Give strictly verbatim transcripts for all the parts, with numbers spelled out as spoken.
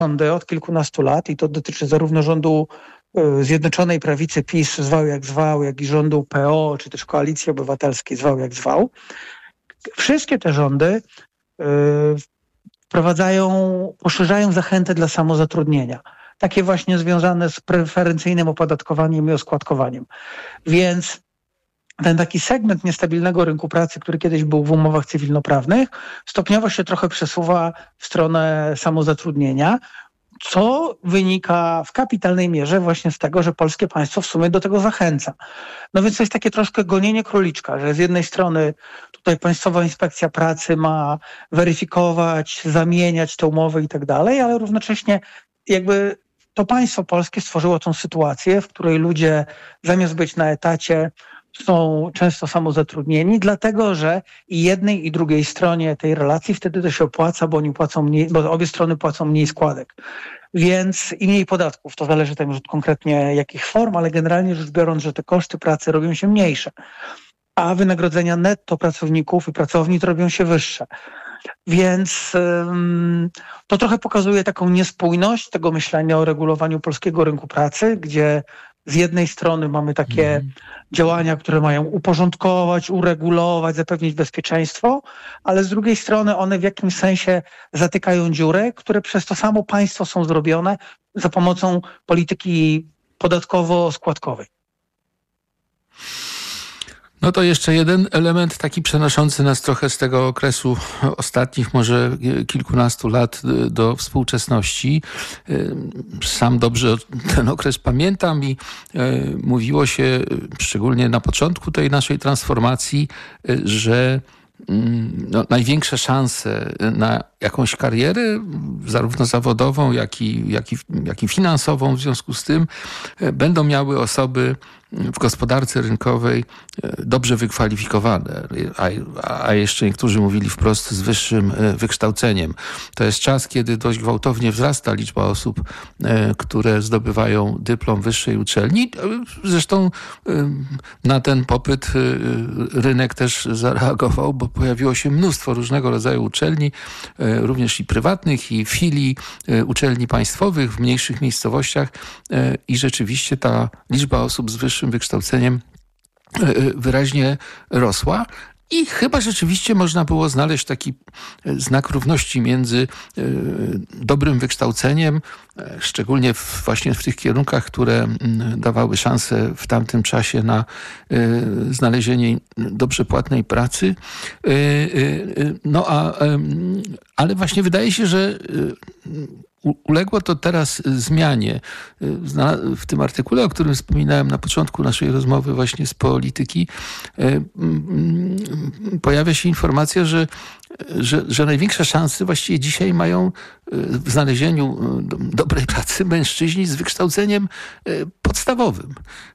rządy od kilkunastu lat i to dotyczy zarówno rządu Zjednoczonej Prawicy PiS, zwał jak zwał, jak i rządu P O, czy też Koalicji Obywatelskiej, zwał jak zwał. Wszystkie te rządy yy, wprowadzają, poszerzają zachęty dla samozatrudnienia. Takie właśnie związane z preferencyjnym opodatkowaniem i oskładkowaniem. Więc ten taki segment niestabilnego rynku pracy, który kiedyś był w umowach cywilnoprawnych, stopniowo się trochę przesuwa w stronę samozatrudnienia, co wynika w kapitalnej mierze właśnie z tego, że polskie państwo w sumie do tego zachęca. No więc to jest takie troszkę gonienie króliczka, że z jednej strony tutaj Państwowa Inspekcja Pracy ma weryfikować, zamieniać te umowy i tak dalej, ale równocześnie jakby to państwo polskie stworzyło tą sytuację, w której ludzie zamiast być na etacie są często samozatrudnieni, dlatego że i jednej i drugiej stronie tej relacji wtedy to się opłaca, bo oni płacą mniej, bo obie strony płacą mniej składek. Więc i mniej podatków. To zależy tam już konkretnie jakich form, ale generalnie rzecz biorąc, że te koszty pracy robią się mniejsze, a wynagrodzenia netto pracowników i pracownic robią się wyższe. Więc ym, to trochę pokazuje taką niespójność tego myślenia o regulowaniu polskiego rynku pracy, gdzie z jednej strony mamy takie mm. działania, które mają uporządkować, uregulować, zapewnić bezpieczeństwo, ale z drugiej strony one w jakimś sensie zatykają dziurę, które przez to samo państwo są zrobione za pomocą polityki podatkowo-składkowej. No to jeszcze jeden element taki przenoszący nas trochę z tego okresu ostatnich może kilkunastu lat do współczesności. Sam dobrze ten okres pamiętam i mówiło się szczególnie na początku tej naszej transformacji, że no, największe szanse na jakąś karierę, zarówno zawodową, jak i, jak i, jak i finansową w związku z tym, będą miały osoby w gospodarce rynkowej dobrze wykwalifikowane, a, a jeszcze niektórzy mówili wprost z wyższym wykształceniem. To jest czas, kiedy dość gwałtownie wzrasta liczba osób, które zdobywają dyplom wyższej uczelni. Zresztą na ten popyt rynek też zareagował, bo pojawiło się mnóstwo różnego rodzaju uczelni, również i prywatnych, i filii uczelni państwowych w mniejszych miejscowościach i rzeczywiście ta liczba osób z wyższym wykształceniem wyraźnie rosła. I chyba rzeczywiście można było znaleźć taki znak równości między dobrym wykształceniem, szczególnie w, właśnie w tych kierunkach, które dawały szansę w tamtym czasie na znalezienie dobrze płatnej pracy. No a, ale właśnie wydaje się, że uległo to teraz zmianie. W tym artykule, o którym wspominałem na początku naszej rozmowy właśnie z polityki, pojawia się informacja, że, że, że największe szanse właściwie dzisiaj mają w znalezieniu dobrej pracy mężczyźni z wykształceniem podstawowym.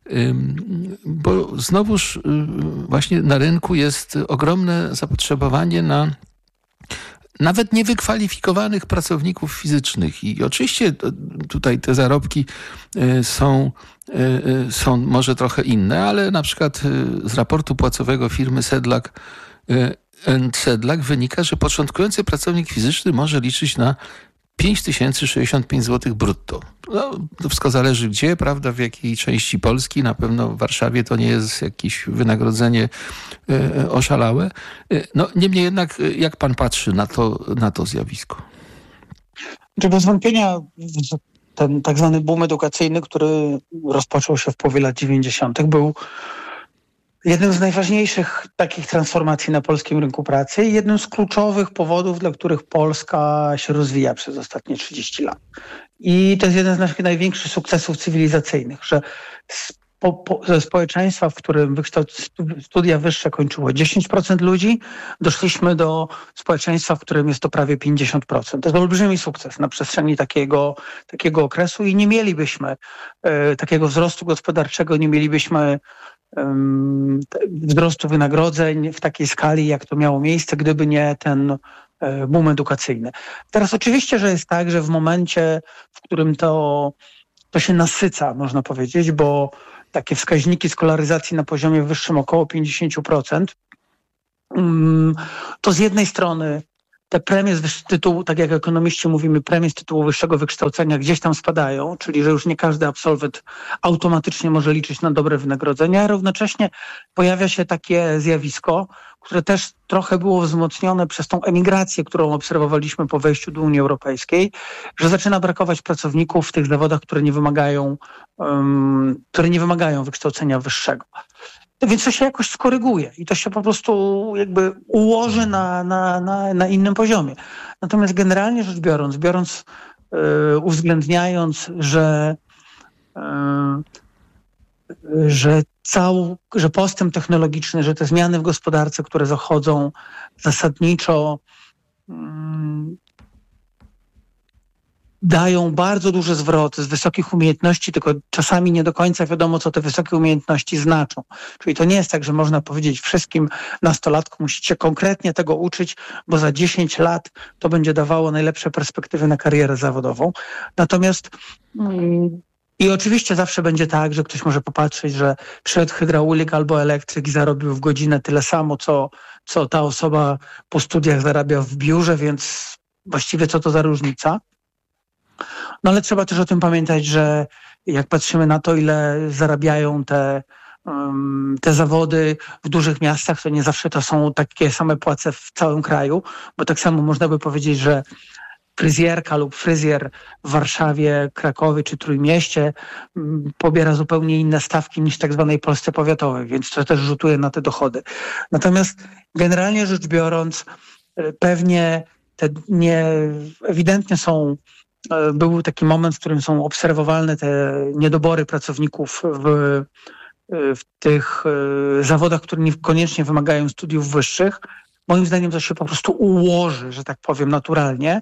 Bo znowuż właśnie na rynku jest ogromne zapotrzebowanie na nawet niewykwalifikowanych pracowników fizycznych. I oczywiście tutaj te zarobki są, są może trochę inne, ale na przykład z raportu płacowego firmy Sedlak and Sedlak wynika, że początkujący pracownik fizyczny może liczyć na pięć tysięcy sześćdziesiąt pięć złotych brutto. No, to wszystko zależy gdzie, prawda, w jakiej części Polski. Na pewno w Warszawie to nie jest jakieś wynagrodzenie e, oszalałe. E, no, niemniej jednak, jak pan patrzy na to, na to zjawisko? Czy bez wątpienia ten tak zwany boom edukacyjny, który rozpoczął się w połowie lat dziewięćdziesiątych, był jednym z najważniejszych takich transformacji na polskim rynku pracy i jednym z kluczowych powodów, dla których Polska się rozwija przez ostatnie trzydzieści lat. I to jest jeden z naszych największych sukcesów cywilizacyjnych, że spo, po, ze społeczeństwa, w którym wykształc, studia wyższe kończyło dziesięć procent ludzi, doszliśmy do społeczeństwa, w którym jest to prawie pięćdziesiąt procent. To jest olbrzymi sukces na przestrzeni takiego, takiego okresu i nie mielibyśmy e, takiego wzrostu gospodarczego, nie mielibyśmy wzrostu wynagrodzeń w takiej skali, jak to miało miejsce, gdyby nie ten boom edukacyjny. Teraz oczywiście, że jest tak, że w momencie, w którym to, to się nasyca, można powiedzieć, bo takie wskaźniki skolaryzacji na poziomie wyższym około pięćdziesiąt procent, to z jednej strony te premie z tytułu, tak jak ekonomiści mówimy, premie z tytułu wyższego wykształcenia gdzieś tam spadają, czyli że już nie każdy absolwent automatycznie może liczyć na dobre wynagrodzenia, a równocześnie pojawia się takie zjawisko, które też trochę było wzmocnione przez tą emigrację, którą obserwowaliśmy po wejściu do Unii Europejskiej, że zaczyna brakować pracowników w tych zawodach, które nie wymagają, um, które nie wymagają wykształcenia wyższego. Więc to się jakoś skoryguje i to się po prostu jakby ułoży na, na, na, na innym poziomie. Natomiast generalnie rzecz biorąc, biorąc, yy, uwzględniając, że, yy, że, cał, że postęp technologiczny, że te zmiany w gospodarce, które zachodzą zasadniczo, yy, dają bardzo duże zwroty z wysokich umiejętności, tylko czasami nie do końca wiadomo, co te wysokie umiejętności znaczą. Czyli to nie jest tak, że można powiedzieć wszystkim nastolatkom, musicie konkretnie tego uczyć, bo za dziesięć lat to będzie dawało najlepsze perspektywy na karierę zawodową. Natomiast mm, i oczywiście zawsze będzie tak, że ktoś może popatrzeć, że przyszedł hydraulik albo elektryk i zarobił w godzinę tyle samo, co, co ta osoba po studiach zarabia w biurze, więc właściwie co to za różnica? No ale trzeba też o tym pamiętać, że jak patrzymy na to, ile zarabiają te, um, te zawody w dużych miastach, to nie zawsze to są takie same płace w całym kraju, bo tak samo można by powiedzieć, że fryzjerka lub fryzjer w Warszawie, Krakowie czy Trójmieście um, pobiera zupełnie inne stawki niż tak zwanej Polsce powiatowej, więc to też rzutuje na te dochody. Natomiast generalnie rzecz biorąc, pewnie te nie, ewidentnie są Był taki moment, w którym są obserwowalne te niedobory pracowników w, w tych zawodach, które niekoniecznie wymagają studiów wyższych. Moim zdaniem to się po prostu ułoży, że tak powiem, naturalnie.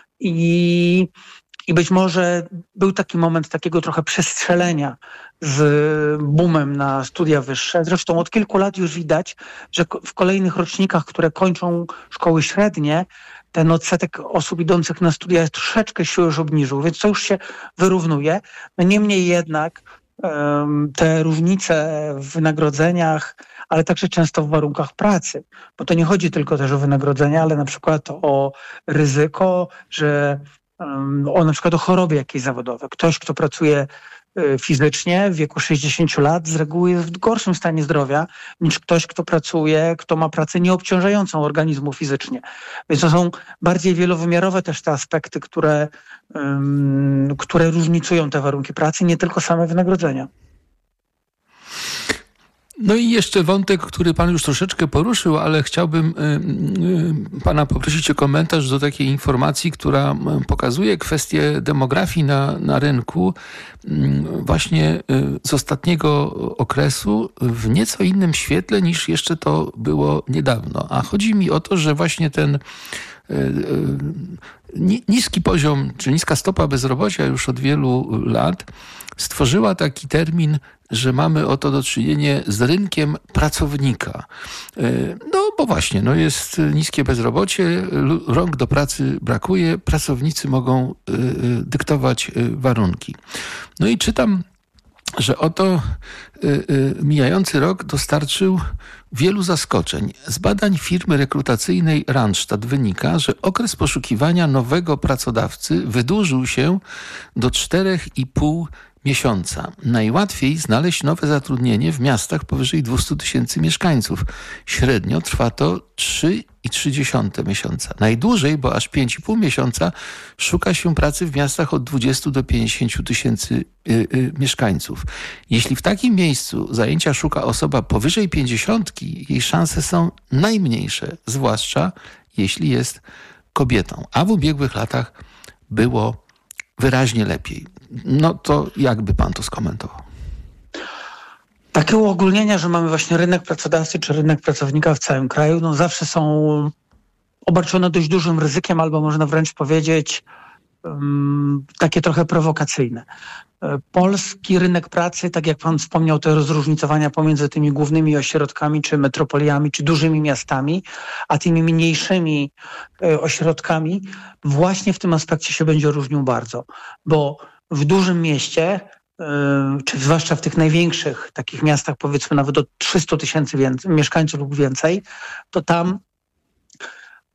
I, i być może był taki moment takiego trochę przestrzelenia z boomem na studia wyższe. Zresztą od kilku lat już widać, że w kolejnych rocznikach, które kończą szkoły średnie, ten odsetek osób idących na studia jest troszeczkę się już obniżył, więc to już się wyrównuje. No niemniej jednak um, te różnice w wynagrodzeniach, ale także często w warunkach pracy, bo to nie chodzi tylko też o wynagrodzenia, ale na przykład o ryzyko, że um, o na przykład o choroby jakieś zawodowe. Ktoś, kto pracuje fizycznie w wieku sześćdziesięciu lat z reguły jest w gorszym stanie zdrowia niż ktoś, kto pracuje, kto ma pracę nieobciążającą organizmu fizycznie. Więc to są bardziej wielowymiarowe też te aspekty, które, um, które różnicują te warunki pracy, nie tylko same wynagrodzenia. No i jeszcze wątek, który pan już troszeczkę poruszył, ale chciałbym y, y, pana poprosić o komentarz do takiej informacji, która pokazuje kwestię demografii na, na rynku y, właśnie y, z ostatniego okresu w nieco innym świetle niż jeszcze to było niedawno. A chodzi mi o to, że właśnie ten niski poziom, czy niska stopa bezrobocia już od wielu lat stworzyła taki termin, że mamy oto do czynienia z rynkiem pracownika. No bo właśnie, no jest niskie bezrobocie, rąk do pracy brakuje, pracownicy mogą dyktować warunki. No i czytam, że oto y, y, mijający rok dostarczył wielu zaskoczeń. Z badań firmy rekrutacyjnej Randstad wynika, że okres poszukiwania nowego pracodawcy wydłużył się do czterech i pół miesiąca. Najłatwiej znaleźć nowe zatrudnienie w miastach powyżej dwieście tysięcy mieszkańców. Średnio trwa to trzy i trzy dziesiąte miesiąca. Najdłużej, bo aż pięć i pół miesiąca, szuka się pracy w miastach od dwudziestu do pięćdziesięciu tysięcy y, y, mieszkańców. Jeśli w takim miejscu zajęcia szuka osoba powyżej pięćdziesiątki, jej szanse są najmniejsze, zwłaszcza jeśli jest kobietą. A w ubiegłych latach było wyraźnie lepiej. No to jakby pan to skomentował? Takie uogólnienia, że mamy właśnie rynek pracodawcy czy rynek pracownika w całym kraju, no zawsze są obarczone dość dużym ryzykiem, albo można wręcz powiedzieć um, takie trochę prowokacyjne. Polski rynek pracy, tak jak pan wspomniał, te rozróżnicowania pomiędzy tymi głównymi ośrodkami, czy metropoliami, czy dużymi miastami, a tymi mniejszymi ośrodkami, właśnie w tym aspekcie się będzie różnił bardzo, bo w dużym mieście, czy zwłaszcza w tych największych takich miastach, powiedzmy nawet do trzystu tysięcy mieszkańców lub więcej, to tam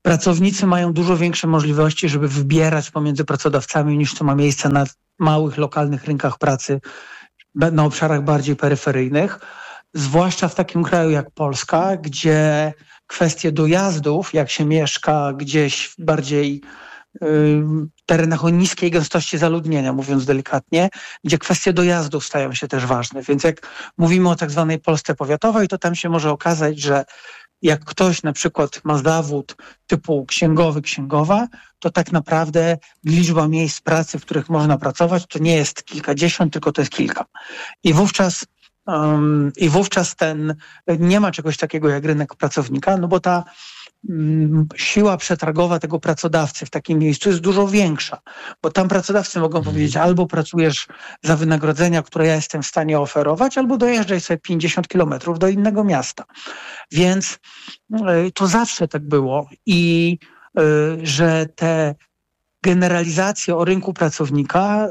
pracownicy mają dużo większe możliwości, żeby wybierać pomiędzy pracodawcami, niż to ma miejsce na małych, lokalnych rynkach pracy, na obszarach bardziej peryferyjnych. Zwłaszcza w takim kraju jak Polska, gdzie kwestie dojazdów, jak się mieszka gdzieś w bardziej w terenach o niskiej gęstości zaludnienia, mówiąc delikatnie, gdzie kwestie dojazdów stają się też ważne. Więc jak mówimy o tak zwanej Polsce powiatowej, to tam się może okazać, że jak ktoś na przykład ma zawód typu księgowy, księgowa, to tak naprawdę liczba miejsc pracy, w których można pracować, to nie jest kilkadziesiąt, tylko to jest kilka. I wówczas um, i wówczas ten nie ma czegoś takiego jak rynek pracownika, no bo ta siła przetargowa tego pracodawcy w takim miejscu jest dużo większa, bo tam pracodawcy mogą powiedzieć: albo pracujesz za wynagrodzenia, które ja jestem w stanie oferować, albo dojeżdżaj sobie pięćdziesiąt kilometrów do innego miasta. Więc to zawsze tak było i że te generalizacje o rynku pracownika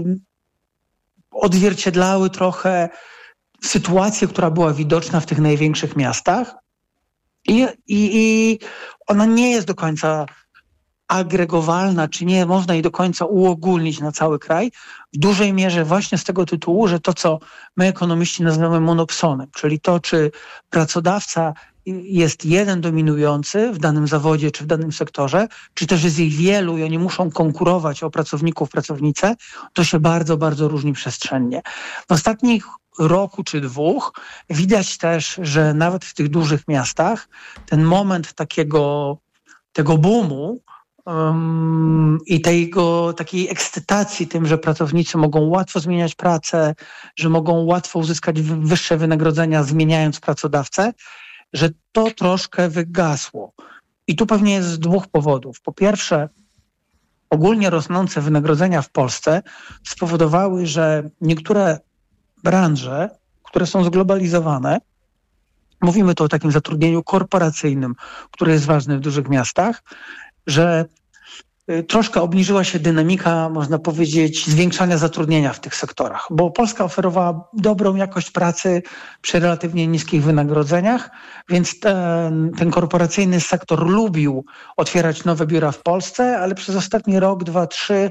odzwierciedlały trochę sytuację, która była widoczna w tych największych miastach. I, i, I ona nie jest do końca agregowalna, czy nie można jej do końca uogólnić na cały kraj, w dużej mierze właśnie z tego tytułu, że to, co my ekonomiści nazywamy monopsonem, czyli to, czy pracodawca jest jeden dominujący w danym zawodzie czy w danym sektorze, czy też jest ich wielu i oni muszą konkurować o pracowników, pracownice, to się bardzo, bardzo różni przestrzennie. W ostatnich roku czy dwóch widać też, że nawet w tych dużych miastach ten moment takiego tego boomu um, i tego, takiej ekscytacji tym, że pracownicy mogą łatwo zmieniać pracę, że mogą łatwo uzyskać wyższe wynagrodzenia zmieniając pracodawcę, że to troszkę wygasło. I tu pewnie jest z dwóch powodów. Po pierwsze, ogólnie rosnące wynagrodzenia w Polsce spowodowały, że niektóre branże, które są zglobalizowane, mówimy tu o takim zatrudnieniu korporacyjnym, które jest ważne w dużych miastach, że troszkę obniżyła się dynamika, można powiedzieć, zwiększania zatrudnienia w tych sektorach, bo Polska oferowała dobrą jakość pracy przy relatywnie niskich wynagrodzeniach, więc ten, ten korporacyjny sektor lubił otwierać nowe biura w Polsce, ale przez ostatni rok, dwa, trzy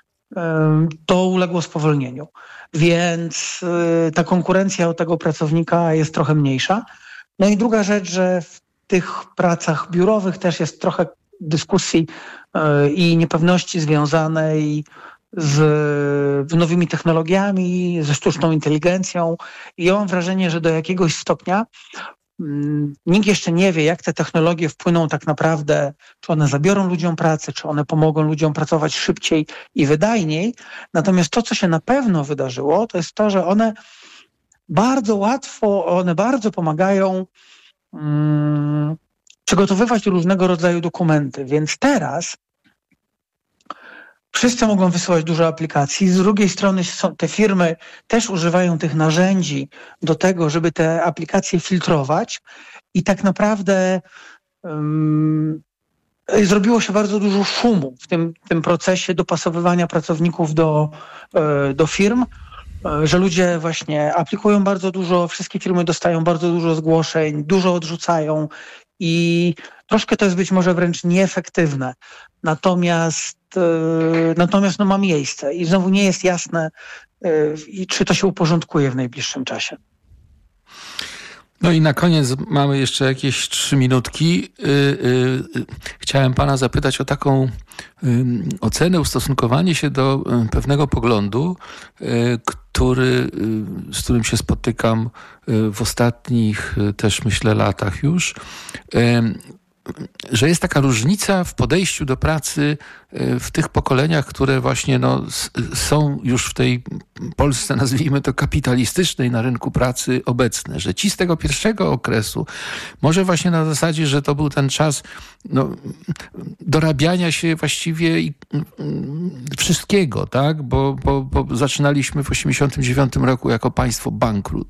to uległo spowolnieniu. Więc ta konkurencja o tego pracownika jest trochę mniejsza. No i druga rzecz, że w tych pracach biurowych też jest trochę dyskusji i niepewności związanej z nowymi technologiami, ze sztuczną inteligencją. I ja mam wrażenie, że do jakiegoś stopnia nikt jeszcze nie wie, jak te technologie wpłyną tak naprawdę, czy one zabiorą ludziom pracę, czy one pomogą ludziom pracować szybciej i wydajniej. Natomiast to, co się na pewno wydarzyło, to jest to, że one bardzo łatwo, one bardzo pomagają um, przygotowywać różnego rodzaju dokumenty. Więc teraz wszyscy mogą wysyłać dużo aplikacji. Z drugiej strony są, te firmy też używają tych narzędzi do tego, żeby te aplikacje filtrować i tak naprawdę um, zrobiło się bardzo dużo szumu w tym, tym procesie dopasowywania pracowników do, do firm, że ludzie właśnie aplikują bardzo dużo, wszystkie firmy dostają bardzo dużo zgłoszeń, dużo odrzucają i troszkę to jest być może wręcz nieefektywne. Natomiast, yy, natomiast no ma miejsce i znowu nie jest jasne, yy, czy to się uporządkuje w najbliższym czasie. No i na koniec mamy jeszcze jakieś trzy minutki. Yy, yy, chciałem pana zapytać o taką yy, ocenę, ustosunkowanie się do yy, pewnego poglądu, yy, który, yy, z którym się spotykam yy, w ostatnich yy, też myślę latach już. Yy, że jest taka różnica w podejściu do pracy w tych pokoleniach, które właśnie no, są już w tej Polsce, nazwijmy to kapitalistycznej na rynku pracy obecne, że ci z tego pierwszego okresu, może właśnie na zasadzie, że to był ten czas no, dorabiania się właściwie i, wszystkiego, tak? Bo, bo, bo zaczynaliśmy w osiemdziesiątym dziewiątym roku jako państwo bankrut.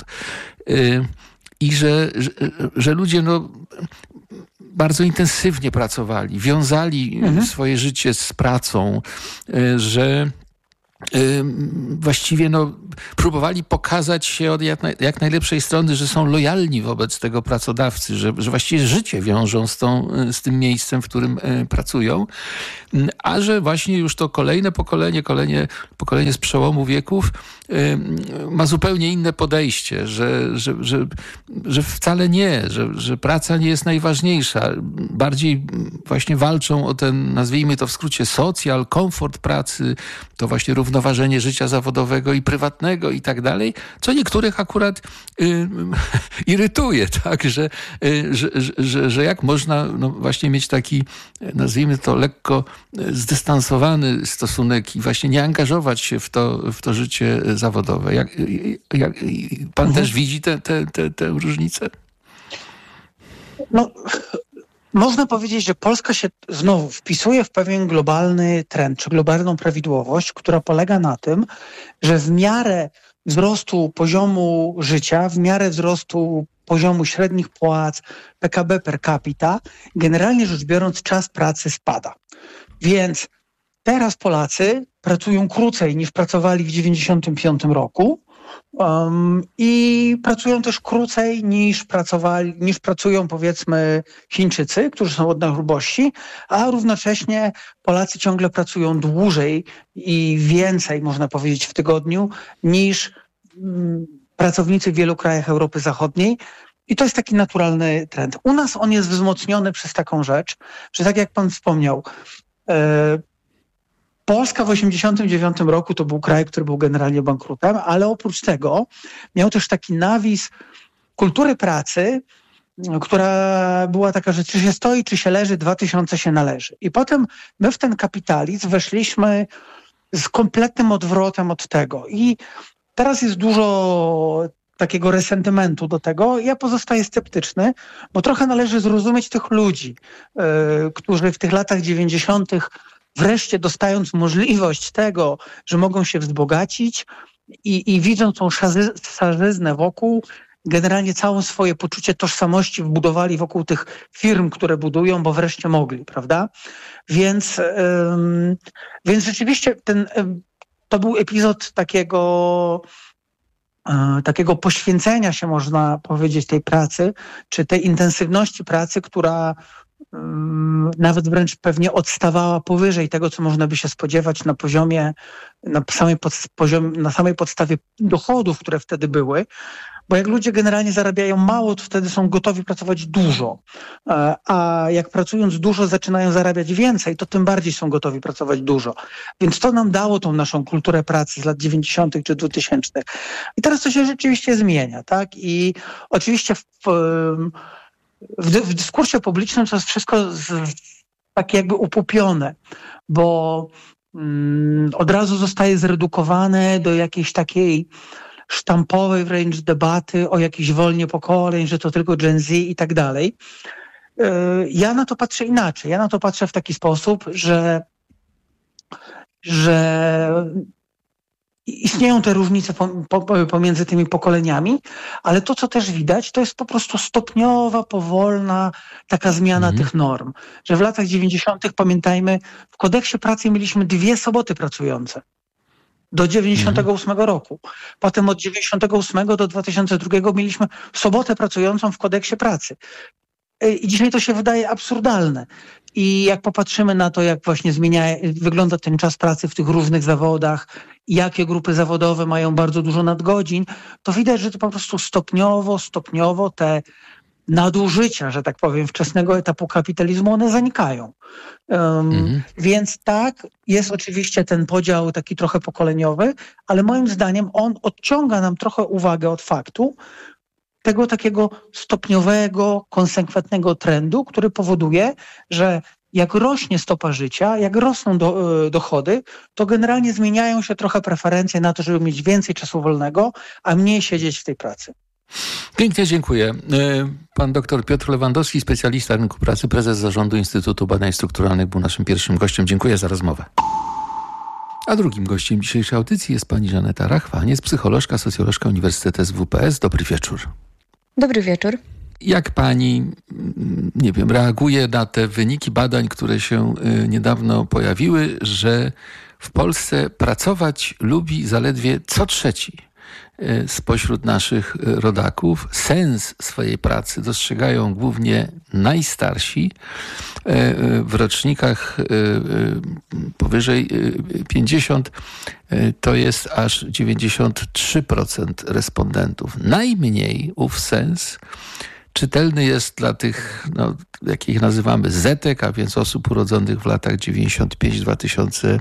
I że, że, że ludzie no, bardzo intensywnie pracowali, wiązali mhm. swoje życie z pracą, że właściwie no, próbowali pokazać się od jak, naj, jak najlepszej strony, że są lojalni wobec tego pracodawcy, że, że właściwie życie wiążą z, tą, z tym miejscem, w którym pracują, a że właśnie już to kolejne pokolenie, kolejne, pokolenie z przełomu wieków ma zupełnie inne podejście, że, że, że, że wcale nie, że, że praca nie jest najważniejsza. Bardziej właśnie walczą o ten, nazwijmy to w skrócie, socjal, komfort pracy, to właśnie równoważenie życia zawodowego i prywatnego i tak dalej, co niektórych akurat y, irytuje, tak, że, y, że, że, że jak można no właśnie mieć taki, nazwijmy to lekko zdystansowany stosunek i właśnie nie angażować się w to, w to życie zawodowe. Jak, jak, pan mhm. też widzi tę te, te, te różnicę? No, można powiedzieć, że Polska się znowu wpisuje w pewien globalny trend, czy globalną prawidłowość, która polega na tym, że w miarę wzrostu poziomu życia, w miarę wzrostu poziomu średnich płac, P K B per capita, generalnie rzecz biorąc czas pracy spada. Więc teraz Polacy pracują krócej niż pracowali w dziewięćdziesiątym piątym roku um, i pracują też krócej niż pracowali, niż pracują powiedzmy Chińczycy, którzy są od nachlubości, a równocześnie Polacy ciągle pracują dłużej i więcej, można powiedzieć, w tygodniu niż um, pracownicy w wielu krajach Europy Zachodniej. I to jest taki naturalny trend. U nas on jest wzmocniony przez taką rzecz, że tak jak pan wspomniał, e, Polska w osiemdziesiątym dziewiątym roku to był kraj, który był generalnie bankrutem, ale oprócz tego miał też taki nawis kultury pracy, która była taka, że czy się stoi, czy się leży, dwa tysiące się należy. I potem my w ten kapitalizm weszliśmy z kompletnym odwrotem od tego. I teraz jest dużo takiego resentymentu do tego. Ja pozostaję sceptyczny, bo trochę należy zrozumieć tych ludzi, yy, którzy w tych latach dziewięćdziesiątych wreszcie dostając możliwość tego, że mogą się wzbogacić i, i widząc tą szazy, szarzyznę wokół, generalnie całe swoje poczucie tożsamości wbudowali wokół tych firm, które budują, bo wreszcie mogli, prawda? Więc, ym, więc rzeczywiście ten, ym, to był epizod takiego takiego poświęcenia się, można powiedzieć, tej pracy, czy tej intensywności pracy, która um, nawet wręcz pewnie odstawała powyżej tego, co można by się spodziewać na poziomie, na samej, pod, poziom, na samej podstawie dochodów, które wtedy były. Bo jak ludzie generalnie zarabiają mało, to wtedy są gotowi pracować dużo. A jak pracując dużo zaczynają zarabiać więcej, to tym bardziej są gotowi pracować dużo. Więc to nam dało tą naszą kulturę pracy z lat dziewięćdziesiątych czy dwutysięcznych. I teraz to się rzeczywiście zmienia, tak? I oczywiście w, w, w dyskursie publicznym to jest wszystko z, tak jakby upupione, bo mm, od razu zostaje zredukowane do jakiejś takiej sztampowej wręcz debaty o jakiejś wolnie pokoleń, że to tylko Gen Z i tak dalej. Ja na to patrzę inaczej. Ja na to patrzę w taki sposób, że, że istnieją te różnice pomiędzy tymi pokoleniami, ale to, co też widać, to jest po prostu stopniowa, powolna taka zmiana mhm. tych norm. Że w latach dziewięćdziesiątych, pamiętajmy, w kodeksie pracy mieliśmy dwie soboty pracujące. Do dziewięćdziesiątego ósmego mhm. roku. Potem od dziewięćdziesiątego ósmego do dwa tysiące drugiego mieliśmy sobotę pracującą w kodeksie pracy. I dzisiaj to się wydaje absurdalne. I jak popatrzymy na to, jak właśnie zmienia, wygląda ten czas pracy w tych różnych zawodach, jakie grupy zawodowe mają bardzo dużo nadgodzin, to widać, że to po prostu stopniowo, stopniowo te nadużycia, że tak powiem, wczesnego etapu kapitalizmu, one zanikają. Um, mhm. Więc tak, jest oczywiście ten podział taki trochę pokoleniowy, ale moim zdaniem on odciąga nam trochę uwagę od faktu tego takiego stopniowego, konsekwentnego trendu, który powoduje, że jak rośnie stopa życia, jak rosną do, dochody, to generalnie zmieniają się trochę preferencje na to, żeby mieć więcej czasu wolnego, a mniej siedzieć w tej pracy. Pięknie dziękuję. Pan doktor Piotr Lewandowski, specjalista rynku pracy, prezes zarządu Instytutu Badań Strukturalnych, był naszym pierwszym gościem. Dziękuję za rozmowę. A drugim gościem dzisiejszej audycji jest pani Żaneta Rachwaniec, psycholożka, socjolożka Uniwersytetu S W P S. Dobry wieczór. Dobry wieczór. Jak pani, nie wiem, reaguje na te wyniki badań, które się niedawno pojawiły, że w Polsce pracować lubi zaledwie co trzeci spośród naszych rodaków. Sens swojej pracy dostrzegają głównie najstarsi. W rocznikach powyżej pięćdziesiąt to jest aż dziewięćdziesiąt trzy procent respondentów. Najmniej ów sens czytelny jest dla tych, no, jakich nazywamy zetek, a więc osób urodzonych w latach dziewięćdziesiąt pięć do dwa tysiące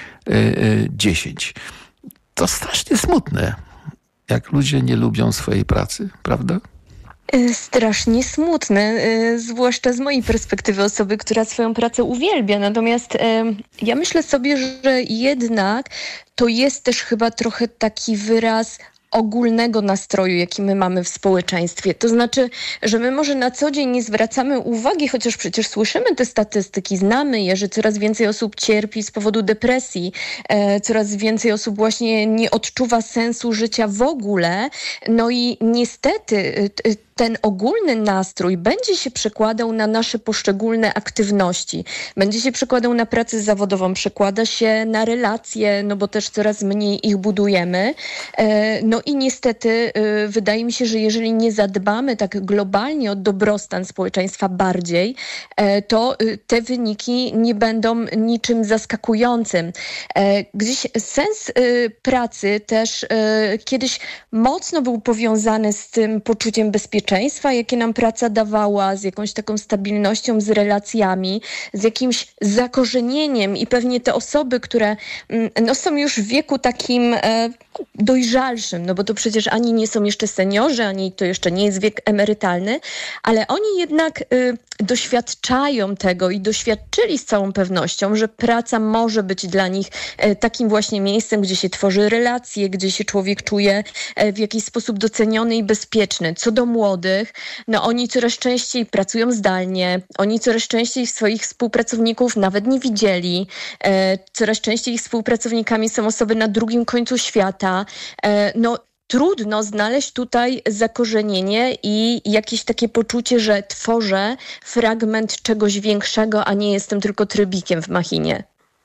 dziesięć. To strasznie smutne, jak ludzie nie lubią swojej pracy, prawda? Strasznie smutne, zwłaszcza z mojej perspektywy osoby, która swoją pracę uwielbia. Natomiast ja myślę sobie, że jednak to jest też chyba trochę taki wyraz ogólnego nastroju, jaki my mamy w społeczeństwie. To znaczy, że my może na co dzień nie zwracamy uwagi, chociaż przecież słyszymy te statystyki, znamy je, że coraz więcej osób cierpi z powodu depresji, e, coraz więcej osób właśnie nie odczuwa sensu życia w ogóle. No i niestety e, ten ogólny nastrój będzie się przekładał na nasze poszczególne aktywności. Będzie się przekładał na pracę zawodową, przekłada się na relacje, no bo też coraz mniej ich budujemy. No i niestety wydaje mi się, że jeżeli nie zadbamy tak globalnie o dobrostan społeczeństwa bardziej, to te wyniki nie będą niczym zaskakującym. Gdzieś sens pracy też kiedyś mocno był powiązany z tym poczuciem bezpieczeństwa, jakie nam praca dawała, z jakąś taką stabilnością, z relacjami, z jakimś zakorzenieniem i pewnie te osoby, które no, są już w wieku takim e, dojrzalszym, no bo to przecież ani nie są jeszcze seniorzy, ani to jeszcze nie jest wiek emerytalny, ale oni jednak y, doświadczają tego i doświadczyli z całą pewnością, że praca może być dla nich y, takim właśnie miejscem, gdzie się tworzy relacje, gdzie się człowiek czuje y, w jakiś sposób doceniony i bezpieczny. Co do młodych, no oni coraz częściej pracują zdalnie, oni coraz częściej swoich współpracowników nawet nie widzieli, y, coraz częściej ich współpracownikami są osoby na drugim końcu świata. No trudno znaleźć tutaj zakorzenienie i jakieś takie poczucie, że tworzę fragment czegoś większego, a nie jestem tylko trybikiem w machinie.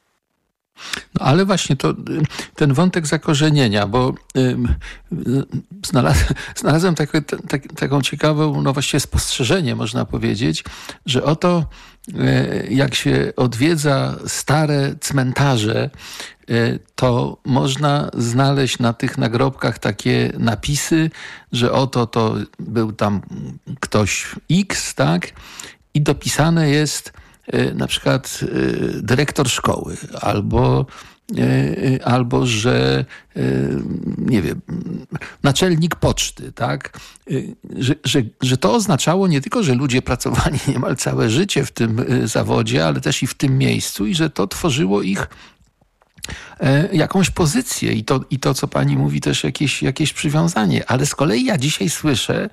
No ale właśnie to, ten wątek zakorzenienia, bo y, znalazłem, znalazłem takie, tak, taką ciekawą, no właściwie spostrzeżenie, można powiedzieć, że oto y, jak się odwiedza stare cmentarze, y, to można znaleźć na tych nagrobkach takie napisy, że oto to był tam ktoś X, tak? I dopisane jest na przykład dyrektor szkoły, albo, albo że nie wiem, naczelnik poczty, tak? Że, że, że to oznaczało nie tylko, że ludzie pracowali niemal całe życie w tym zawodzie, ale też i w tym miejscu i że to tworzyło ich jakąś pozycję i to, i to, co pani mówi, też jakieś, jakieś przywiązanie. Ale z kolei ja dzisiaj słyszę,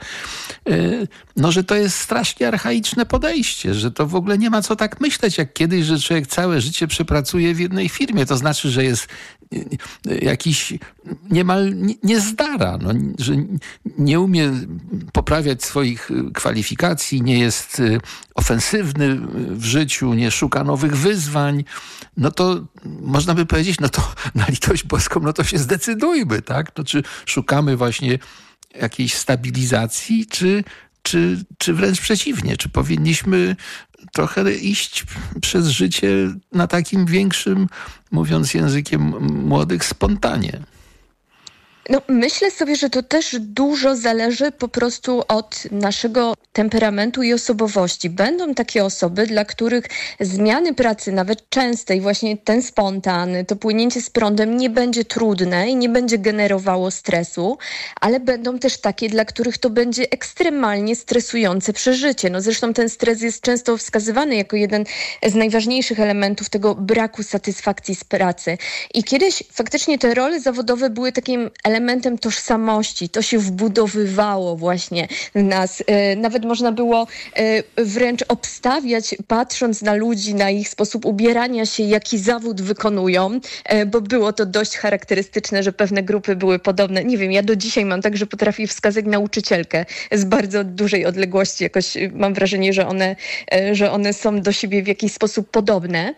no, że to jest strasznie archaiczne podejście, że to w ogóle nie ma co tak myśleć, jak kiedyś, że człowiek całe życie przepracuje w jednej firmie. To znaczy, że jest jakiś niemal niezdara, no, że nie umie poprawiać swoich kwalifikacji, nie jest ofensywny w życiu, nie szuka nowych wyzwań. No to można by powiedzieć, no to na litość boską, no to się zdecydujmy, tak? No, czy szukamy właśnie jakiejś stabilizacji, czy, czy, czy wręcz przeciwnie, czy powinniśmy trochę iść przez życie na takim większym, mówiąc językiem młodych, spontanie? No, myślę sobie, że to też dużo zależy po prostu od naszego temperamentu i osobowości. Będą takie osoby, dla których zmiany pracy, nawet częste i właśnie ten spontan, to płynięcie z prądem nie będzie trudne i nie będzie generowało stresu, ale będą też takie, dla których to będzie ekstremalnie stresujące przeżycie. No zresztą ten stres jest często wskazywany jako jeden z najważniejszych elementów tego braku satysfakcji z pracy. I kiedyś faktycznie te role zawodowe były takim elementem elementem tożsamości. To się wbudowywało właśnie w nas. Nawet można było wręcz obstawiać, patrząc na ludzi, na ich sposób ubierania się, jaki zawód wykonują, bo było to dość charakterystyczne, że pewne grupy były podobne. Nie wiem, ja do dzisiaj mam tak, że potrafię wskazać nauczycielkę z bardzo dużej odległości. Jakoś mam wrażenie, że one, że one są do siebie w jakiś sposób podobne.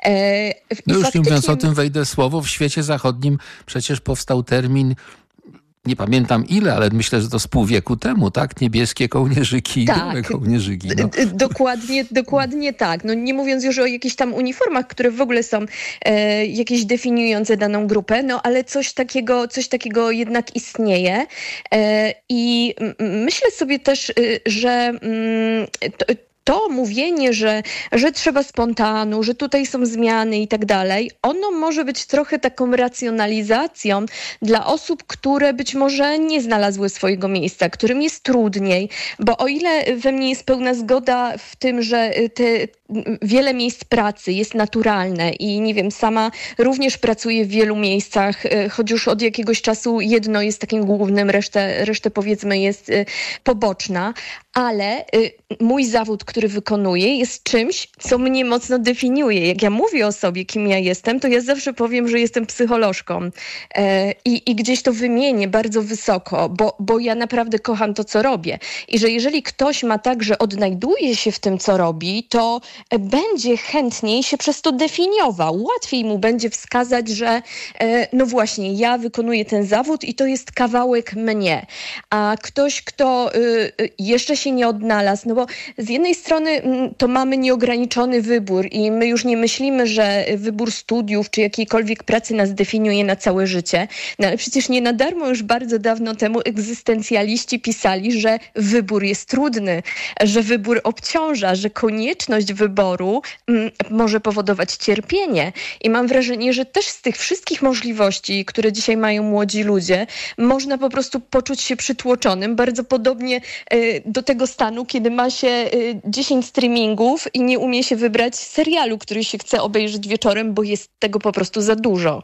I no już faktycznie... nie mówiąc o tym, wejdę słowo, w świecie zachodnim przecież powstał termin, nie pamiętam ile, ale myślę, że to z pół wieku temu, tak? Niebieskie kołnierzyki i tak. białe kołnierzyki. No. D- dokładnie, dokładnie tak. No nie mówiąc już o jakichś tam uniformach, które w ogóle są e, jakieś definiujące daną grupę, no ale coś takiego, coś takiego jednak istnieje. E, I m- myślę sobie też, y, że mm, to, To mówienie, że, że trzeba spontanu, że tutaj są zmiany i tak dalej, ono może być trochę taką racjonalizacją dla osób, które być może nie znalazły swojego miejsca, którym jest trudniej, bo o ile we mnie jest pełna zgoda w tym, że te wiele miejsc pracy jest naturalne i nie wiem, sama również pracuję w wielu miejscach, choć już od jakiegoś czasu jedno jest takim głównym, resztę, resztę powiedzmy jest poboczna, ale mój zawód, który wykonuję, jest czymś, co mnie mocno definiuje. Jak ja mówię o sobie, kim ja jestem, to ja zawsze powiem, że jestem psycholożką. I, i gdzieś to wymienię bardzo wysoko, bo, bo ja naprawdę kocham to, co robię. I że jeżeli ktoś ma tak, że odnajduje się w tym, co robi, to będzie chętniej się przez to definiował. Łatwiej mu będzie wskazać, że no właśnie, ja wykonuję ten zawód i to jest kawałek mnie. A ktoś, kto jeszcze się nie odnalazł, no bo z jednej strony to mamy nieograniczony wybór i my już nie myślimy, że wybór studiów czy jakiejkolwiek pracy nas definiuje na całe życie, no ale przecież nie na darmo już bardzo dawno temu egzystencjaliści pisali, że wybór jest trudny, że wybór obciąża, że konieczność wyboru m, może powodować cierpienie. I mam wrażenie, że też z tych wszystkich możliwości, które dzisiaj mają młodzi ludzie, można po prostu poczuć się przytłoczonym, bardzo podobnie y, do tego stanu, kiedy ma się y, dziesięć streamingów i nie umie się wybrać serialu, który się chce obejrzeć wieczorem, bo jest tego po prostu za dużo.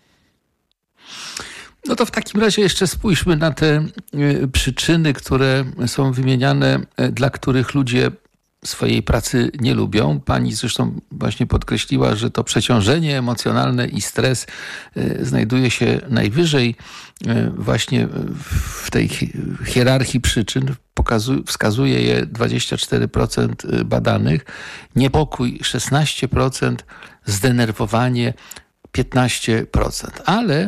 No to w takim razie jeszcze spójrzmy na te y, przyczyny, które są wymieniane, y, dla których ludzie swojej pracy nie lubią. Pani zresztą właśnie podkreśliła, że to przeciążenie emocjonalne i stres y, znajduje się najwyżej y, właśnie w tej hierarchii przyczyn. Pokazuje, wskazuje je dwadzieścia cztery procent badanych, niepokój szesnaście procent, zdenerwowanie piętnaście procent. Ale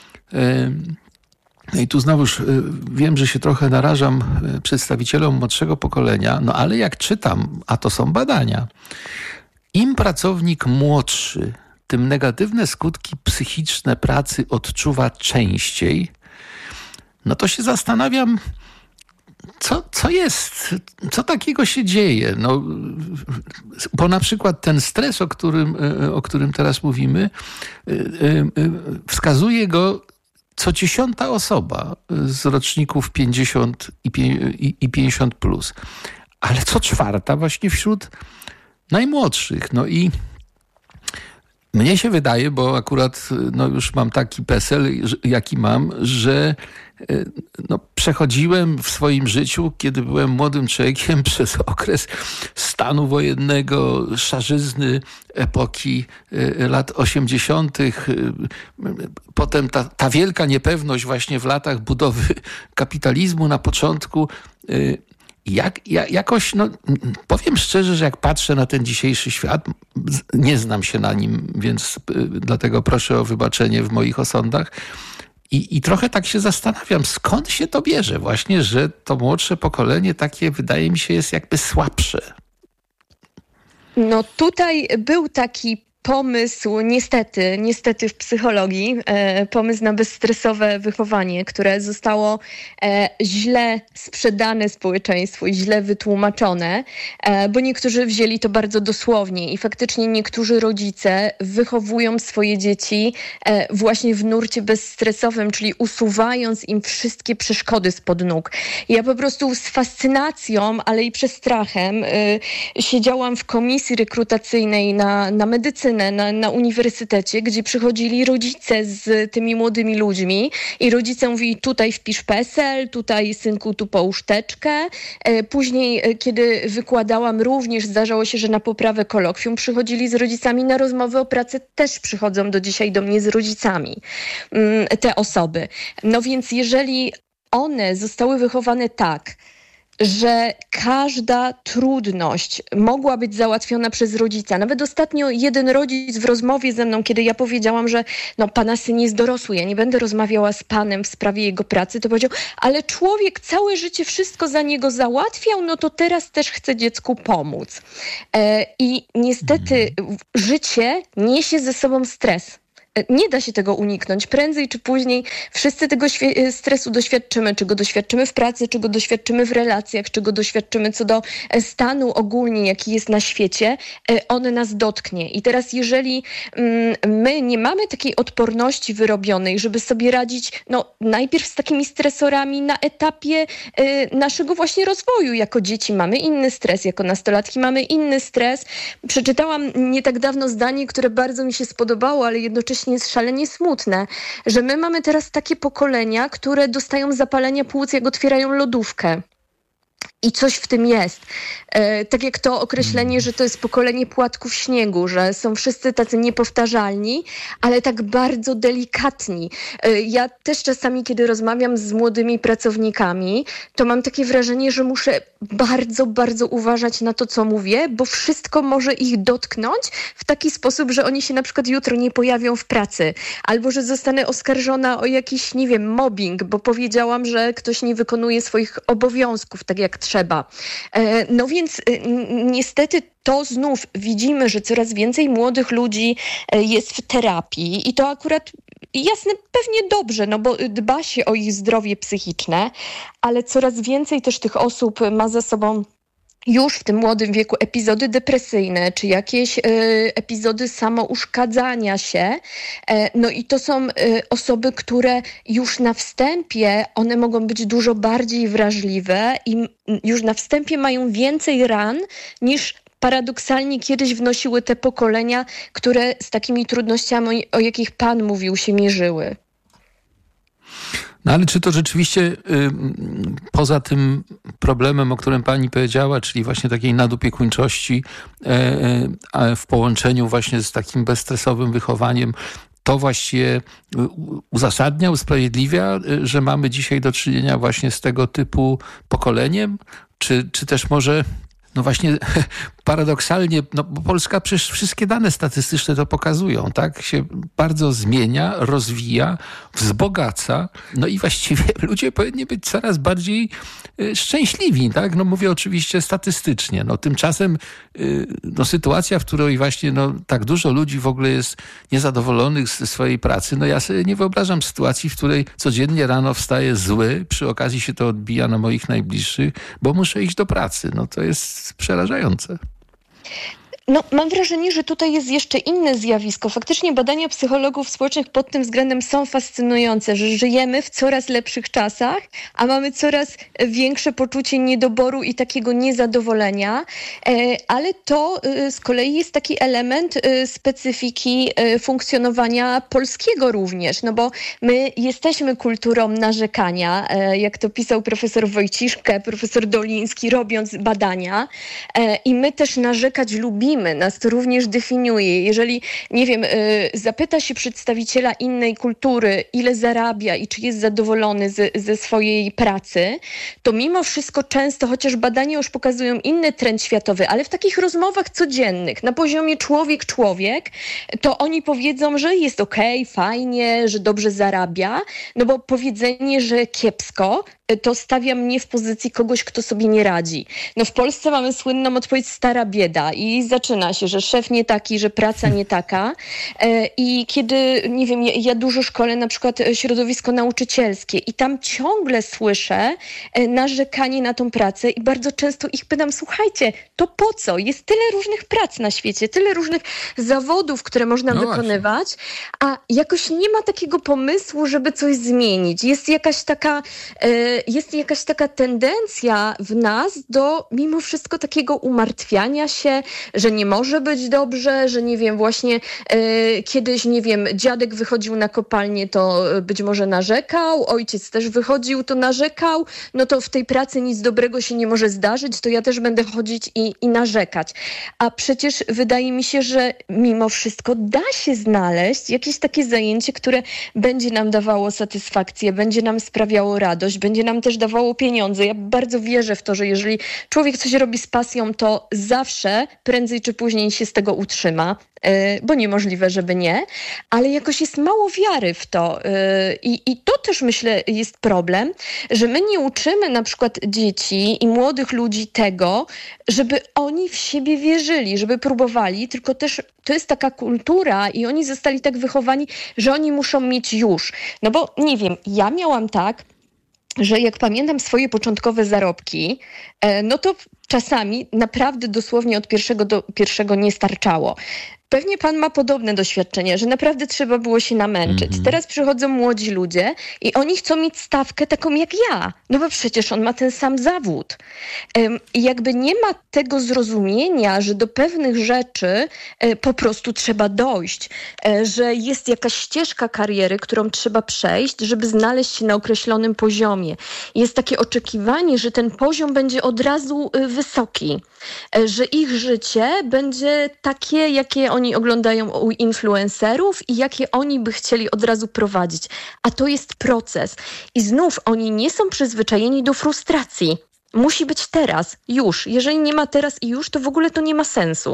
i tu znowuż wiem, że się trochę narażam przedstawicielom młodszego pokolenia, no ale jak czytam, a to są badania, im pracownik młodszy, tym negatywne skutki psychiczne pracy odczuwa częściej, no to się zastanawiam, Co, co jest, co takiego się dzieje? No, bo na przykład ten stres, o którym, o którym teraz mówimy, wskazuje go co dziesiąta osoba z roczników pięćdziesiąt i pięćdziesiąt plus, ale co czwarta właśnie wśród najmłodszych. No i mnie się wydaje, bo akurat no już mam taki PESEL, jaki mam, że no, przechodziłem w swoim życiu, kiedy byłem młodym człowiekiem, przez okres stanu wojennego, szarzyzny epoki lat osiemdziesiątych. Potem ta, ta wielka niepewność właśnie w latach budowy kapitalizmu na początku. Jak, ja, jakoś, no, powiem szczerze, że jak patrzę na ten dzisiejszy świat, nie znam się na nim, więc dlatego proszę o wybaczenie w moich osądach. I, I trochę tak się zastanawiam, skąd się to bierze właśnie, że to młodsze pokolenie takie, wydaje mi się, jest jakby słabsze. No tutaj był taki pomysł, niestety, niestety w psychologii, e, pomysł na bezstresowe wychowanie, które zostało e, źle sprzedane społeczeństwu i źle wytłumaczone, e, bo niektórzy wzięli to bardzo dosłownie i faktycznie niektórzy rodzice wychowują swoje dzieci e, właśnie w nurcie bezstresowym, czyli usuwając im wszystkie przeszkody spod nóg. Ja po prostu z fascynacją, ale i przestrachem e, siedziałam w komisji rekrutacyjnej na, na medycynę medycynę na, na uniwersytecie, gdzie przychodzili rodzice z tymi młodymi ludźmi i rodzice mówili, tutaj wpisz PESEL, tutaj synku tu połóż teczkę. Później, kiedy wykładałam, również zdarzało się, że na poprawę kolokwium przychodzili z rodzicami, na rozmowy o pracę też przychodzą do dzisiaj do mnie z rodzicami te osoby. No więc jeżeli one zostały wychowane tak, że każda trudność mogła być załatwiona przez rodzica. Nawet ostatnio jeden rodzic w rozmowie ze mną, kiedy ja powiedziałam, że no, pana syn jest dorosły, ja nie będę rozmawiała z panem w sprawie jego pracy, to powiedział, ale człowiek całe życie wszystko za niego załatwiał, no to teraz też chce dziecku pomóc. E, I niestety życie niesie ze sobą stres. Nie da się tego uniknąć. Prędzej czy później wszyscy tego świe- stresu doświadczymy. Czy go doświadczymy w pracy, czy go doświadczymy w relacjach, czy go doświadczymy co do stanu ogólnie, jaki jest na świecie. On nas dotknie. I teraz jeżeli mm, my nie mamy takiej odporności wyrobionej, żeby sobie radzić no, najpierw z takimi stresorami na etapie y, naszego właśnie rozwoju. Jako dzieci mamy inny stres, jako nastolatki mamy inny stres. Przeczytałam nie tak dawno zdanie, które bardzo mi się spodobało, ale jednocześnie jest szalenie smutne, że my mamy teraz takie pokolenia, które dostają zapalenia płuc, jak otwierają lodówkę. I coś w tym jest. E, tak jak to określenie, że to jest pokolenie płatków śniegu, że są wszyscy tacy niepowtarzalni, ale tak bardzo delikatni. E, ja też czasami, kiedy rozmawiam z młodymi pracownikami, to mam takie wrażenie, że muszę bardzo, bardzo uważać na to, co mówię, bo wszystko może ich dotknąć w taki sposób, że oni się na przykład jutro nie pojawią w pracy, albo że zostanę oskarżona o jakiś, nie wiem, mobbing, bo powiedziałam, że ktoś nie wykonuje swoich obowiązków tak jak trzeba. No więc niestety to znów widzimy, że coraz więcej młodych ludzi jest w terapii i to akurat jasne, pewnie dobrze, no bo dba się o ich zdrowie psychiczne, ale coraz więcej też tych osób ma za sobą już w tym młodym wieku epizody depresyjne, czy jakieś y, epizody samouszkadzania się. E, no i to są y, osoby, które już na wstępie, one mogą być dużo bardziej wrażliwe i m, już na wstępie mają więcej ran niż paradoksalnie kiedyś wnosiły te pokolenia, które z takimi trudnościami, o jakich pan mówił, się mierzyły. No ale czy to rzeczywiście y, poza tym problemem, o którym pani powiedziała, czyli właśnie takiej nadopiekuńczości y, y, w połączeniu właśnie z takim bezstresowym wychowaniem, to właściwie uzasadnia, usprawiedliwia, y, że mamy dzisiaj do czynienia właśnie z tego typu pokoleniem? Czy, czy też może... No właśnie paradoksalnie, no bo Polska przecież wszystkie dane statystyczne to pokazują, tak? Się bardzo zmienia, rozwija, wzbogaca, no i właściwie ludzie powinni być coraz bardziej y, szczęśliwi, tak? No mówię oczywiście statystycznie. No tymczasem y, no sytuacja, w której właśnie no tak dużo ludzi w ogóle jest niezadowolonych ze swojej pracy, no ja sobie nie wyobrażam sytuacji, w której codziennie rano wstaję zły, przy okazji się to odbija na moich najbliższych, bo muszę iść do pracy. No to jest przerażające. No, mam wrażenie, że tutaj jest jeszcze inne zjawisko. Faktycznie badania psychologów społecznych pod tym względem są fascynujące, że żyjemy w coraz lepszych czasach, a mamy coraz większe poczucie niedoboru i takiego niezadowolenia, ale to z kolei jest taki element specyfiki funkcjonowania polskiego również, no bo my jesteśmy kulturą narzekania, jak to pisał profesor Wojciszkę, profesor Doliński, robiąc badania, i my też narzekać lubimy. Nas to również definiuje. Jeżeli, nie wiem, zapyta się przedstawiciela innej kultury, ile zarabia i czy jest zadowolony z, ze swojej pracy, to mimo wszystko często, chociaż badania już pokazują inny trend światowy, ale w takich rozmowach codziennych, na poziomie człowiek-człowiek, to oni powiedzą, że jest okej, fajnie, że dobrze zarabia, no bo powiedzenie, że kiepsko, to stawia mnie w pozycji kogoś, kto sobie nie radzi. No w Polsce mamy słynną odpowiedź stara bieda i zaczyna się, że szef nie taki, że praca nie taka. I kiedy, nie wiem, ja, ja dużo szkolę na przykład środowisko nauczycielskie i tam ciągle słyszę narzekanie na tą pracę i bardzo często ich pytam, słuchajcie, to po co? Jest tyle różnych prac na świecie, tyle różnych zawodów, które można no wykonywać, a jakoś nie ma takiego pomysłu, żeby coś zmienić. Jest jakaś taka jest jakaś taka tendencja w nas do mimo wszystko takiego umartwiania się, że że nie może być dobrze, że nie wiem, właśnie e, kiedyś, nie wiem, dziadek wychodził na kopalnię, to być może narzekał, ojciec też wychodził, to narzekał, no to w tej pracy nic dobrego się nie może zdarzyć, to ja też będę chodzić i, i narzekać. A przecież wydaje mi się, że mimo wszystko da się znaleźć jakieś takie zajęcie, które będzie nam dawało satysfakcję, będzie nam sprawiało radość, będzie nam też dawało pieniądze. Ja bardzo wierzę w to, że jeżeli człowiek coś robi z pasją, to zawsze prędzej czy później się z tego utrzyma, bo niemożliwe, żeby nie, ale jakoś jest mało wiary w to. I, i to też, myślę, jest problem, że my nie uczymy na przykład dzieci i młodych ludzi tego, żeby oni w siebie wierzyli, żeby próbowali, tylko też to jest taka kultura i oni zostali tak wychowani, że oni muszą mieć już. No bo nie wiem, ja miałam tak, że jak pamiętam swoje początkowe zarobki, no to czasami naprawdę dosłownie od pierwszego do pierwszego nie starczało. Pewnie pan ma podobne doświadczenie, że naprawdę trzeba było się namęczyć. Mm-hmm. Teraz przychodzą młodzi ludzie i oni chcą mieć stawkę taką jak ja. No bo przecież on ma ten sam zawód. Um, I jakby nie ma tego zrozumienia, że do pewnych rzeczy e, po prostu trzeba dojść. E, że jest jakaś ścieżka kariery, którą trzeba przejść, żeby znaleźć się na określonym poziomie. Jest takie oczekiwanie, że ten poziom będzie od razu e, wysoki. E, że ich życie będzie takie, jakie oni Oni oglądają u influencerów i jakie oni by chcieli od razu prowadzić. A to jest proces. I znów oni nie są przyzwyczajeni do frustracji. Musi być teraz, już. Jeżeli nie ma teraz i już, to w ogóle to nie ma sensu.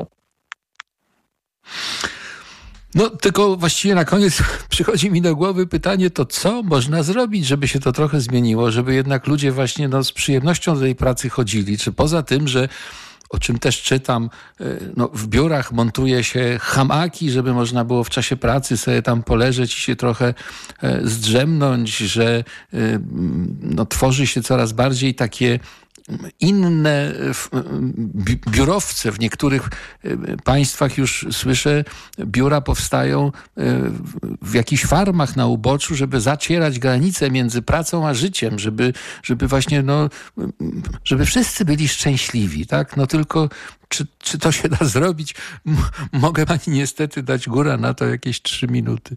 No, tylko właściwie na koniec przychodzi mi do głowy pytanie, to co można zrobić, żeby się to trochę zmieniło, żeby jednak ludzie właśnie no, z przyjemnością do tej pracy chodzili? Czy poza tym, że o czym też czytam, no, w biurach montuje się hamaki, żeby można było w czasie pracy sobie tam poleżeć i się trochę zdrzemnąć, że no, tworzy się coraz bardziej takie inne biurowce. W niektórych państwach już słyszę, biura powstają w jakichś farmach na uboczu, żeby zacierać granice między pracą a życiem, żeby, żeby właśnie, no, żeby wszyscy byli szczęśliwi, tak? No tylko czy, czy to się da zrobić? M- mogę pani niestety dać góra na to jakieś trzy minuty.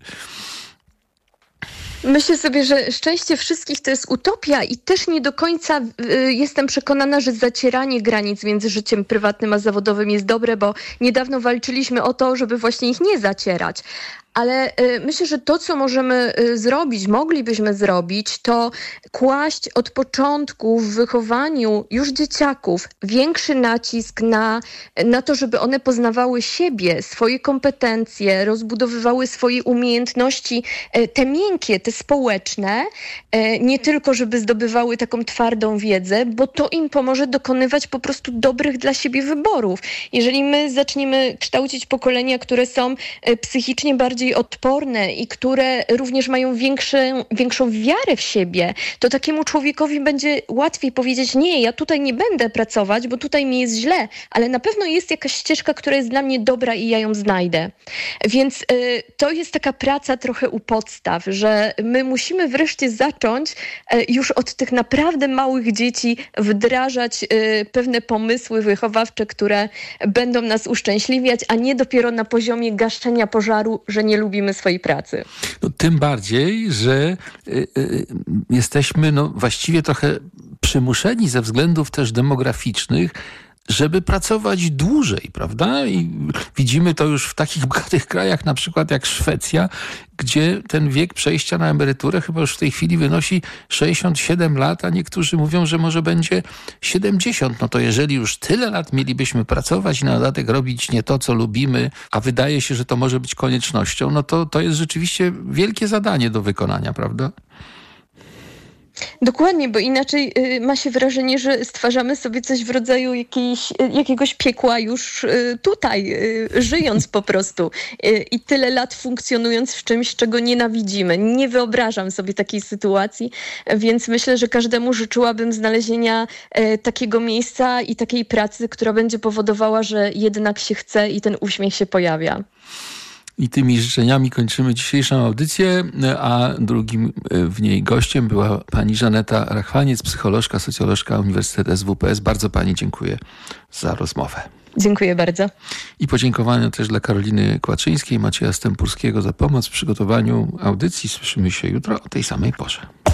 Myślę sobie, że szczęście wszystkich to jest utopia i też nie do końca y, jestem przekonana, że zacieranie granic między życiem prywatnym a zawodowym jest dobre, bo niedawno walczyliśmy o to, żeby właśnie ich nie zacierać. Ale y, myślę, że to, co możemy y, zrobić, moglibyśmy zrobić, to kłaść od początku w wychowaniu już dzieciaków większy nacisk na, na to, żeby one poznawały siebie, swoje kompetencje, rozbudowywały swoje umiejętności, y, te miękkie, te społeczne, y, nie tylko, żeby zdobywały taką twardą wiedzę, bo to im pomoże dokonywać po prostu dobrych dla siebie wyborów. Jeżeli my zaczniemy kształcić pokolenia, które są y, psychicznie bardziej odporne i które również mają większy, większą wiarę w siebie, to takiemu człowiekowi będzie łatwiej powiedzieć, nie, ja tutaj nie będę pracować, bo tutaj mi jest źle, ale na pewno jest jakaś ścieżka, która jest dla mnie dobra i ja ją znajdę. Więc y, to jest taka praca trochę u podstaw, że my musimy wreszcie zacząć y, już od tych naprawdę małych dzieci wdrażać y, pewne pomysły wychowawcze, które będą nas uszczęśliwiać, a nie dopiero na poziomie gaszenia pożaru, że nie lubimy swojej pracy. No, tym bardziej, że y, y, jesteśmy no, właściwie trochę przymuszeni ze względów też demograficznych, żeby pracować dłużej, prawda? I widzimy to już w takich bogatych krajach, na przykład jak Szwecja, gdzie ten wiek przejścia na emeryturę chyba już w tej chwili wynosi sześćdziesiąt siedem lat, a niektórzy mówią, że może będzie siedemdziesiąt. No to jeżeli już tyle lat mielibyśmy pracować i na dodatek robić nie to, co lubimy, a wydaje się, że to może być koniecznością, no to to jest rzeczywiście wielkie zadanie do wykonania, prawda? Dokładnie, bo inaczej y, ma się wrażenie, że stwarzamy sobie coś w rodzaju jakiejś, y, jakiegoś piekła już y, tutaj, y, żyjąc po prostu y, i tyle lat funkcjonując w czymś, czego nienawidzimy. Nie wyobrażam sobie takiej sytuacji, więc myślę, że każdemu życzyłabym znalezienia y, takiego miejsca i takiej pracy, która będzie powodowała, że jednak się chce i ten uśmiech się pojawia. I tymi życzeniami kończymy dzisiejszą audycję, a drugim w niej gościem była pani Żaneta Rachwaniec, psycholożka, socjolożka Uniwersytet S W P S. Bardzo pani dziękuję za rozmowę. Dziękuję bardzo. I podziękowania też dla Karoliny Kłaczyńskiej, Macieja Stępurskiego za pomoc w przygotowaniu audycji. Słyszymy się jutro o tej samej porze.